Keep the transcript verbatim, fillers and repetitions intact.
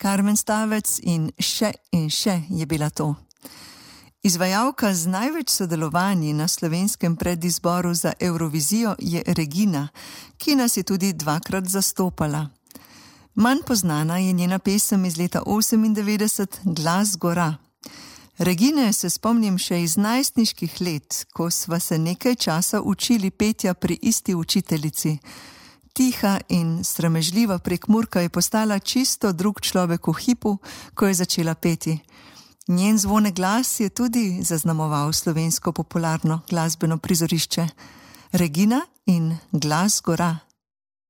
Karmen Stavec in Še in še je bila to. Izvajalka z največ sodelovanji na slovenskem predizboru za Evrovizijo je Regina, ki nas je tudi dvakrat zastopala. Manj poznana je njena pesem iz leta osemindevetdeset Glas gora. Regine se spomnim še iz najstniških let, ko sva se nekaj časa učili petja pri isti učiteljici. Tiha in sramežljiva Prekmurka je postala čisto drug človek v hipu, ko je začela peti. Njen zvone glas je tudi zaznamoval slovensko popularno glasbeno prizorišče. Regina in Glas gora.